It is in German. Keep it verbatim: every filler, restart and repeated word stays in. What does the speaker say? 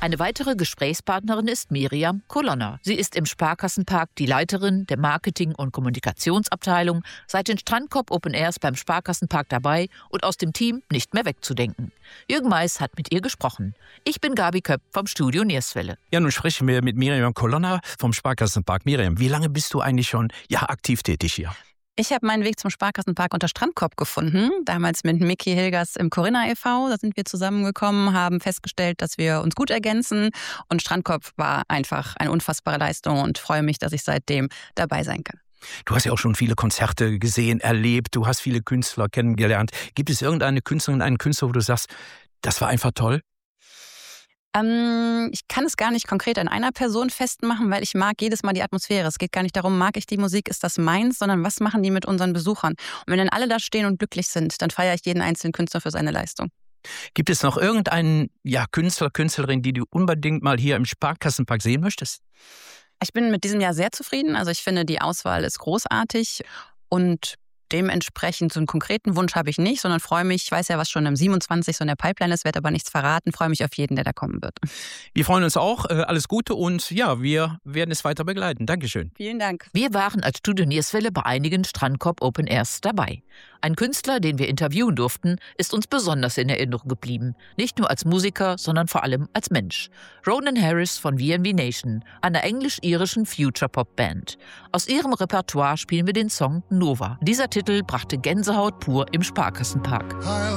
Eine weitere Gesprächspartnerin ist Miriam Colonna. Sie ist im Sparkassenpark die Leiterin der Marketing- und Kommunikationsabteilung, seit den Strandkorb Open Airs beim Sparkassenpark dabei und aus dem Team nicht mehr wegzudenken. Jürgen Mais hat mit ihr gesprochen. Ich bin Gabi Köpp vom Studio Nierswelle. Ja, nun sprechen wir mit Miriam Colonna vom Sparkassenpark. Miriam, wie lange bist du eigentlich schon ja, aktiv tätig hier? Ich habe meinen Weg zum Sparkassenpark unter Strandkorb gefunden, damals mit Micky Hilgers im Corinna e V Da sind wir zusammengekommen, haben festgestellt, dass wir uns gut ergänzen. Und Strandkorb war einfach eine unfassbare Leistung und freue mich, dass ich seitdem dabei sein kann. Du hast ja auch schon viele Konzerte gesehen, erlebt, du hast viele Künstler kennengelernt. Gibt es irgendeine Künstlerin, einen Künstler, wo du sagst, das war einfach toll? Ähm, ich kann es gar nicht konkret an einer Person festmachen, weil ich mag jedes Mal die Atmosphäre. Es geht gar nicht darum, mag ich die Musik, ist das meins, sondern was machen die mit unseren Besuchern? Und wenn dann alle da stehen und glücklich sind, dann feiere ich jeden einzelnen Künstler für seine Leistung. Gibt es noch irgendeinen ja, Künstler, Künstlerin, die du unbedingt mal hier im Sparkassenpark sehen möchtest? Ich bin mit diesem Jahr sehr zufrieden. Also ich finde, die Auswahl ist großartig und dementsprechend so einen konkreten Wunsch habe ich nicht, sondern freue mich, ich weiß ja, was schon am siebenundzwanzigsten so in der Pipeline ist, werde aber nichts verraten, freue mich auf jeden, der da kommen wird. Wir freuen uns auch, alles Gute und ja, wir werden es weiter begleiten. Dankeschön. Vielen Dank. Wir waren als Studio Nierswelle bei einigen Strandkorb Open Airs dabei. Ein Künstler, den wir interviewen durften, ist uns besonders in Erinnerung geblieben. Nicht nur als Musiker, sondern vor allem als Mensch. Ronan Harris von V and V Nation, einer englisch-irischen Future-Pop-Band. Aus ihrem Repertoire spielen wir den Song Nova. Dieser Titel brachte Gänsehaut pur im Sparkassenpark.